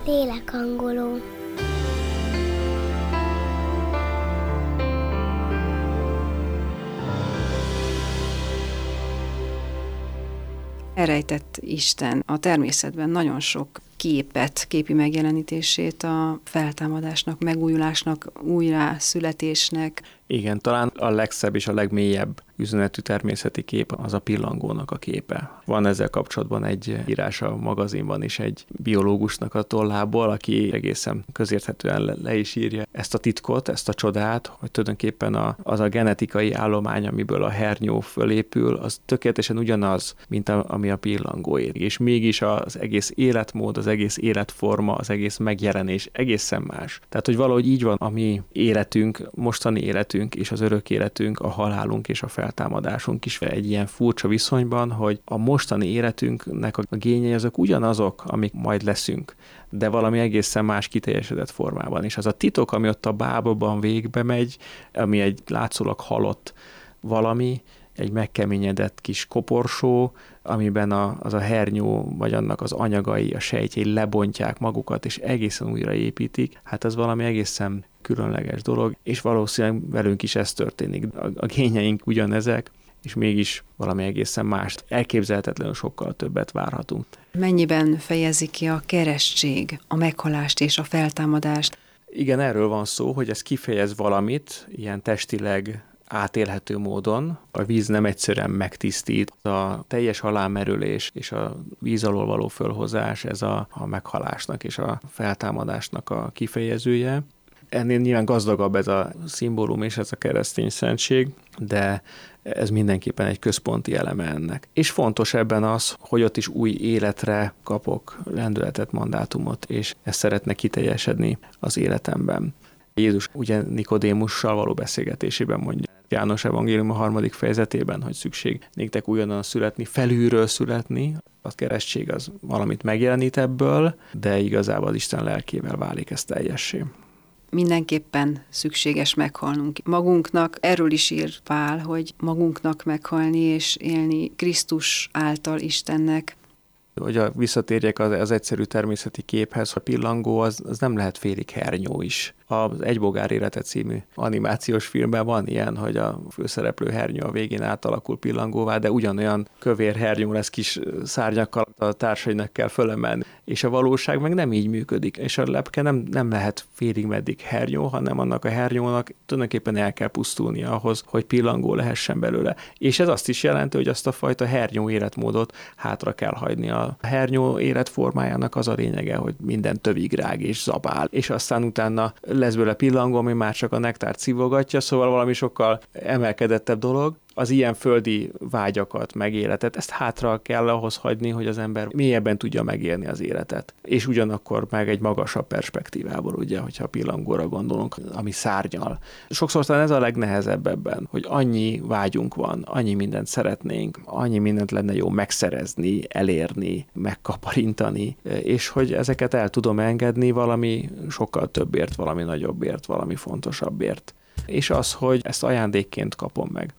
Lélekangoló. Elrejtett Isten a természetben nagyon sok képet, képi megjelenítését a feltámadásnak, megújulásnak, újjászületésnek. Igen, talán a legszebb és a legmélyebb üzenetű természeti kép az a pillangónak a képe. Van ezzel kapcsolatban egy írás a magazinban is egy biológusnak a tollából, aki egészen közérthetően le is írja ezt a titkot, ezt a csodát, hogy tulajdonképpen az a genetikai állomány, amiből a hernyó fölépül, az tökéletesen ugyanaz, mint ami a pillangóé. És mégis az egész életmód, az egész életforma, az egész megjelenés egészen más. Tehát, hogy valahogy így van a mi életünk, mostani életünk és az örök életünk, a halálunk és a feltámadásunk is egy ilyen furcsa viszonyban, hogy a mostani életünknek a génjei azok ugyanazok, amik majd leszünk, de valami egészen más kiteljesedett formában. És az a titok, ami ott a bábban végbe megy, ami egy látszólag halott valami, egy megkeményedett kis koporsó, amiben az a hernyó, vagy annak az anyagai, a sejtjei lebontják magukat, és egészen újra építik, hát ez valami egészen különleges dolog, és valószínűleg velünk is ez történik. A génjeink ugyanezek, és mégis valami egészen más. Elképzelhetetlenül sokkal többet várhatunk. Mennyiben fejezi ki a keresztség, a meghalást és a feltámadást? Igen, erről van szó, hogy ez kifejez valamit, ilyen testileg átélhető módon. A víz nem egyszerűen megtisztít. A teljes halálmerülés és a víz alól való fölhozás, ez a meghalásnak és a feltámadásnak a kifejezője. Ennél nyilván gazdagabb ez a szimbólum és ez a keresztény szentség, de ez mindenképpen egy központi eleme ennek. És fontos ebben az, hogy ott is új életre kapok lendületet, mandátumot, és ez szeretne kiteljesedni az életemben. Jézus ugye Nikodémussal való beszélgetésében mondja, János evangélium a 3. fejezetében, hogy szükség néktek újonnan születni, felülről születni. A keresztség az valamit megjelenít ebből, de igazából az Isten lelkével válik ez teljessé. Mindenképpen szükséges meghalnunk magunknak. Erről is ír Pál, hogy magunknak meghalni és élni Krisztus által Istennek. Hogy visszatérjek az egyszerű természeti képhez, a pillangó az nem lehet félig hernyó is. Az Egy bogár élete című animációs filmben van ilyen, hogy a főszereplő hernyó a végén átalakul pillangóvá, de ugyanolyan kövér hernyó lesz kis szárnyakkal, a társainak kell fölemelni. És a valóság meg nem így működik. És a lepke nem lehet félig meddig hernyó, hanem annak a hernyónak tulajdonképpen el kell pusztulnia ahhoz, hogy pillangó lehessen belőle. És ez azt is jelenti, hogy azt a fajta hernyó életmódot hátra kell hagyni. A hernyó életformájának az a lényege, hogy minden tövig rág és zabál, és aztán utána lesz belőle pillangó, ami már csak a nektárt szívogatja, szóval valami sokkal emelkedettebb dolog. Az ilyen földi vágyakat, megéletet, ezt hátra kell ahhoz hagyni, hogy az ember mélyebben tudja megélni az életet. És ugyanakkor meg egy magasabb perspektívából, ugye, hogyha a pillangóra gondolunk, ami szárnyal. Sokszor talán ez a legnehezebb ebben, hogy annyi vágyunk van, annyi mindent szeretnénk, annyi mindent lenne jó megszerezni, elérni, megkaparintani, és hogy ezeket el tudom engedni valami sokkal többért, valami nagyobbért, valami fontosabbért. És az, hogy ezt ajándékként kapom meg.